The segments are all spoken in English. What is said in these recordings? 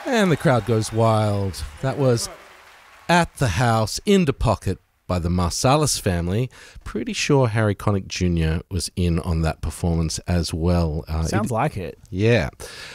And the crowd goes wild. That was At the House, In the Pocket by the Marsalis family. Pretty sure Harry Connick Jr. was in on that performance as well. Sounds like it. Yeah.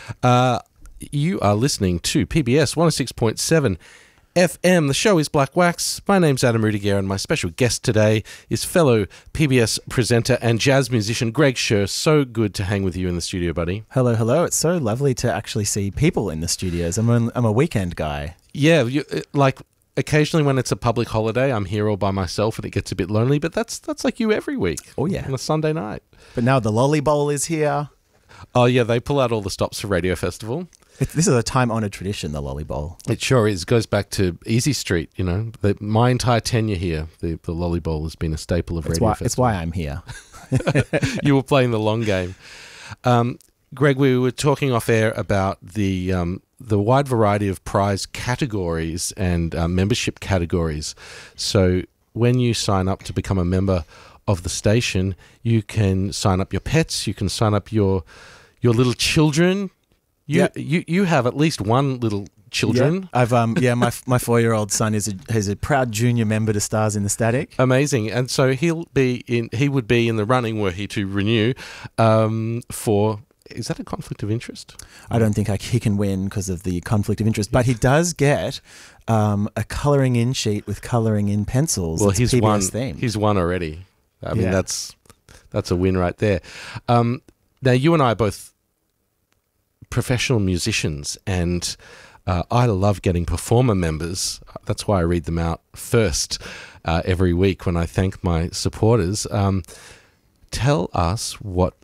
You are listening to PBS 106.7 FM. The show is Black Wax. My name's Adam Rudiger, and my special guest today is fellow PBS presenter and jazz musician Greg Scher. So good to hang with you in the studio, buddy. Hello, hello. It's so lovely to actually see people in the studios. I'm a weekend guy. Yeah, like occasionally when it's a public holiday, I'm here all by myself and it gets a bit lonely, but that's like you every week. Oh, yeah. On a Sunday night. But now the Lolly Bowl is here. Oh, yeah, they pull out all the stops for Radio Festival. This is a time-honoured tradition, the Lolly Bowl. It sure is. It goes back to Easy Street, you know. My entire tenure here, the Lolly Bowl has been a staple of Radio Festival. It's why I'm here. You were playing the long game. Greg, we were talking off air about the wide variety of prize categories and membership categories. So when you sign up to become a member of the station, you can sign up your pets, you can sign up your little children. You have at least one little children. Yeah. I've my 4-year-old son is a proud junior member to Stars in the Static. Amazing. And so he would be in the running were he to renew for. Is that a conflict of interest? I don't think he can win because of the conflict of interest, but he does get a colouring in sheet with colouring in pencils. Well, he's won. Themed. He's won already. I mean, that's a win right there. Now, you and I are both professional musicians, and I love getting performer members. That's why I read them out first every week when I thank my supporters. Tell us what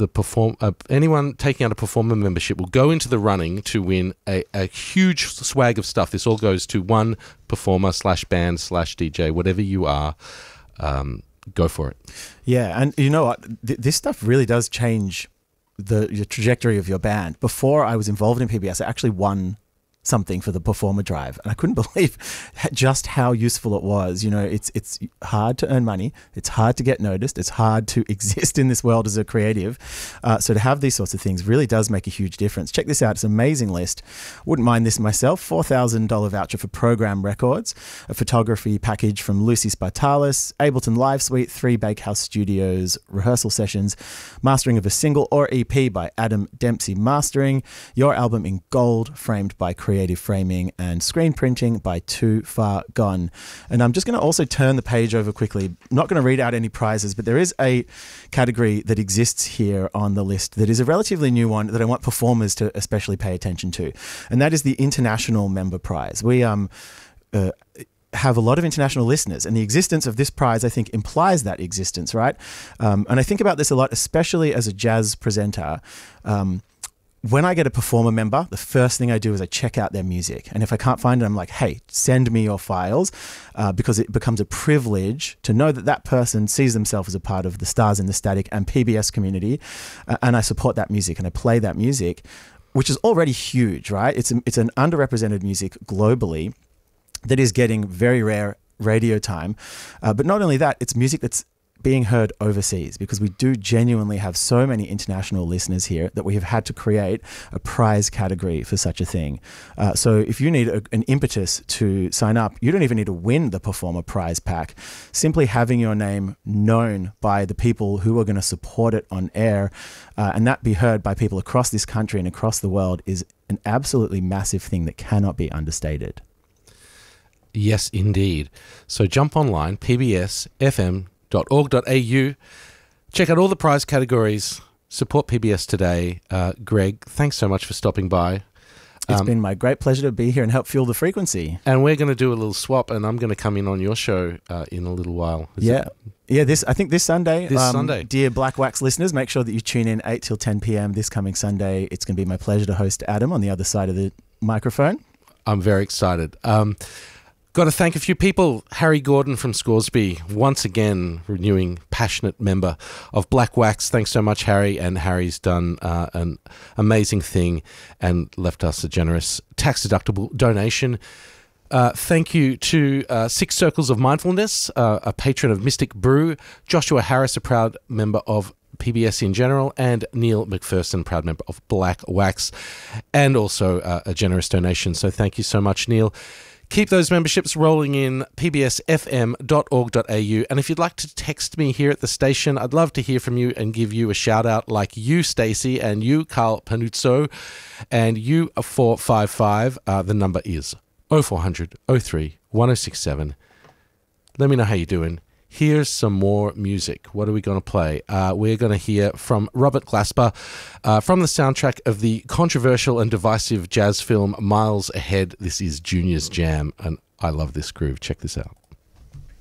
anyone taking out a performer membership will go into the running to win a huge swag of stuff. This all goes to one performer / band / DJ, whatever you are. Go for it. Yeah, and you know what? This stuff really does change the trajectory of your band. Before I was involved in PBS, I actually won something for the performer drive, and I couldn't believe just how useful it was. You know, it's hard to earn money, it's hard to get noticed, it's hard to exist in this world as a creative, so to have these sorts of things really does make a huge difference. Check this out, it's an amazing list. Wouldn't mind this myself. $4,000 voucher for Program Records, a photography package from Lucy Spartalis, Ableton Live Suite, 3 Bakehouse Studios rehearsal sessions, mastering of a single or EP by Adam Dempsey Mastering, your album in gold framed by Creative Framing, and screen printing by Too Far Gone. And I'm just going to also turn the page over quickly. I'm not going to read out any prizes, but there is a category that exists here on the list that is a relatively new one that I want performers to especially pay attention to. And that is the International Member Prize. We have a lot of international listeners, and the existence of this prize, I think, implies that existence, right? And I think about this a lot, especially as a jazz presenter. When I get a performer member, the first thing I do is I check out their music. And if I can't find it, I'm like, hey, send me your files, because it becomes a privilege to know that that person sees themselves as a part of the Stars in the Static and PBS community. And I support that music and I play that music, which is already huge, right? It's an underrepresented music globally that is getting very rare radio time. But not only that, it's music that's being heard overseas, because we do genuinely have so many international listeners here that we have had to create a prize category for such a thing. So if you need an impetus to sign up, you don't even need to win the performer prize pack. Simply having your name known by the people who are going to support it on air, and that be heard by people across this country and across the world, is an absolutely massive thing that cannot be understated. Yes, indeed. So jump online, pbsfm.org.au. Check out all the prize categories. Support PBS today. Greg, thanks so much for stopping by. It's been my great pleasure to be here and help fuel the frequency. And we're going to do a little swap, and I'm going to come in on your show in a little while. I think this Sunday. Sunday. Dear Black Wax listeners, make sure that you tune in 8 till 10 p.m. this coming Sunday. It's going to be my pleasure to host Adam on the other side of the microphone. I'm very excited. Got to thank a few people. Harry Gordon from Scoresby, once again renewing passionate member of Black Wax. Thanks so much, Harry. And Harry's done an amazing thing and left us a generous tax-deductible donation. Thank you to Six Circles of Mindfulness, a patron of Mystic Brew, Joshua Harris, a proud member of PBS in general, and Neil McPherson, proud member of Black Wax, and also a generous donation. So thank you so much, Neil. Keep those memberships rolling in, pbsfm.org.au. And if you'd like to text me here at the station, I'd love to hear from you and give you a shout out, like you, Stacey, and you, Carl Panuzzo, and you, 455. The number is 0400 03 1067. Let me know how you're doing. Here's some more music. What are we going to play? We're going to hear from Robert Glasper from the soundtrack of the controversial and divisive jazz film Miles Ahead. This is Junior's Jam, and I love this groove. Check this out.